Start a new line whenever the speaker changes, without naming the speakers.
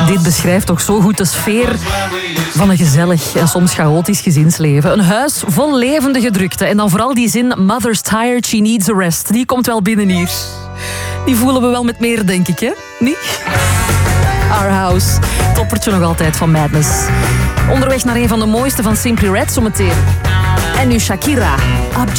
Dit beschrijft toch zo goed de sfeer van een gezellig en soms chaotisch gezinsleven. Een huis vol levendige drukte. En dan vooral die zin, mother's tired, she needs a rest. Die komt wel binnen hier. Die voelen we wel met meer, denk ik, hè? Niet? Our House. Toppertje nog altijd van Madness. Onderweg naar een van de mooiste van Simply Red zometeen. En nu Shakira. Object.